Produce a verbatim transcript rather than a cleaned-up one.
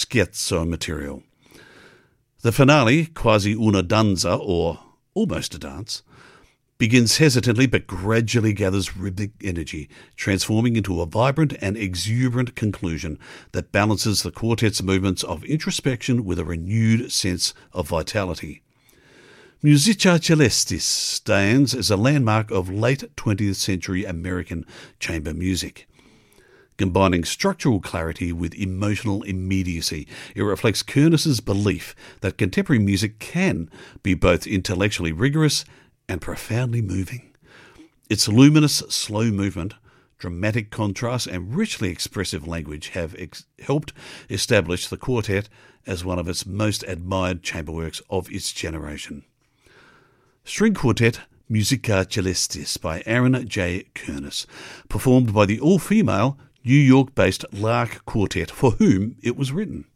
scherzo material. The finale, quasi una danza, or almost a dance, begins hesitantly but gradually gathers rhythmic energy, transforming into a vibrant and exuberant conclusion that balances the quartet's movements of introspection with a renewed sense of vitality. Musica Celestis stands as a landmark of late twentieth century American chamber music. Combining structural clarity with emotional immediacy, it reflects Kernis's belief that contemporary music can be both intellectually rigorous and profoundly moving. Its luminous, slow movement, dramatic contrast, and richly expressive language have ex- helped establish the quartet as one of its most admired chamber works of its generation. String Quartet Musica Celestis by Aaron J. Kernis, performed by the all-female New York-based Lark Quartet, for whom it was written.